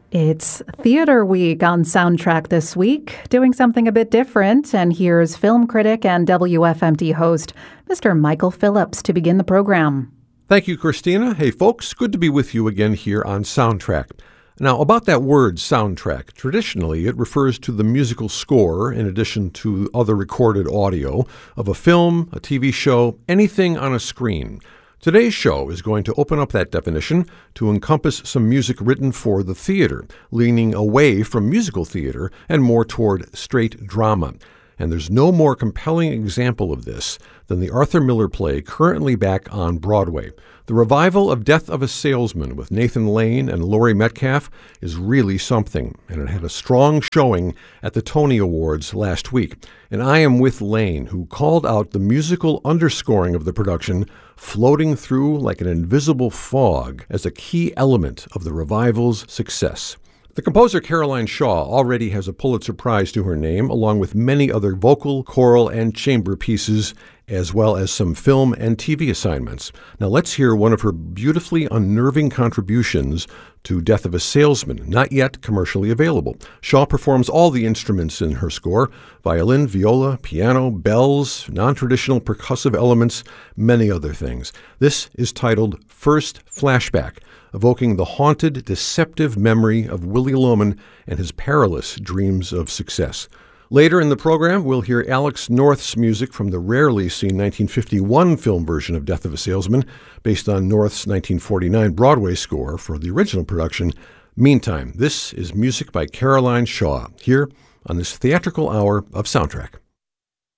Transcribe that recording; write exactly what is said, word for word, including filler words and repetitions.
It's Theater Week on Soundtrack this week, doing something a bit different. And here's film critic and W F M T host, Mister Michael Phillips, to begin the program. Thank you, Christina. Hey, folks, good to be with you again here on Soundtrack. Now, about that word, soundtrack, traditionally it refers to the musical score, in addition to other recorded audio, of a film, a T V show, anything on a screen. Today's show is going to open up that definition to encompass some music written for the theater, leaning away from musical theater and more toward straight drama. And there's no more compelling example of this than the Arthur Miller play currently back on Broadway. The revival of Death of a Salesman with Nathan Lane and Laurie Metcalf is really something, and it had a strong showing at the Tony Awards last week. And I am with Lane, who called out the musical underscoring of the production floating through like an invisible fog as a key element of the revival's success. The composer Caroline Shaw already has a Pulitzer Prize to her name, along with many other vocal, choral, and chamber pieces, as well as some film and T V assignments. Now let's hear one of her beautifully unnerving contributions to Death of a Salesman, not yet commercially available. Shaw performs all the instruments in her score: violin, viola, piano, bells, non-traditional percussive elements, many other things. This is titled First Flashback, evoking the haunted, deceptive memory of Willy Loman and his perilous dreams of success. Later in the program, we'll hear Alex North's music from the rarely seen nineteen fifty-one film version of Death of a Salesman, based on North's nineteen forty-nine Broadway score for the original production. Meantime, this is music by Caroline Shaw, here on this theatrical hour of Soundtrack.